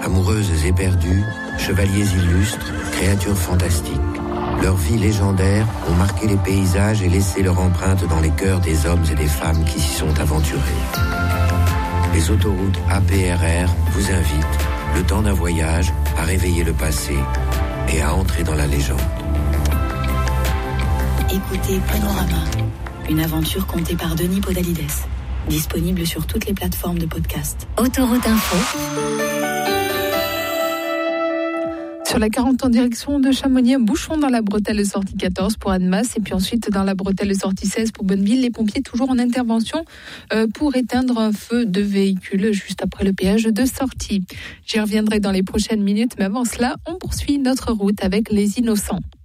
Amoureuses éperdues, chevaliers illustres, créatures fantastiques. Leurs vies légendaires ont marqué les paysages et laissé leur empreinte dans les cœurs des hommes et des femmes qui s'y sont aventurés. Les autoroutes APRR vous invitent, le temps d'un voyage, à réveiller le passé et à entrer dans la légende. Écoutez Panorama, une aventure contée par Denis Podalides. Disponible sur toutes les plateformes de podcast. Autoroute Info. Sur la 40 en direction de Chamonix, un bouchon dans la bretelle sortie 14 pour Annemasse et puis ensuite dans la bretelle sortie 16 pour Bonneville. Les pompiers toujours en intervention pour éteindre un feu de véhicule juste après le péage de sortie. J'y reviendrai dans les prochaines minutes, mais avant cela, on poursuit notre route avec les innocents.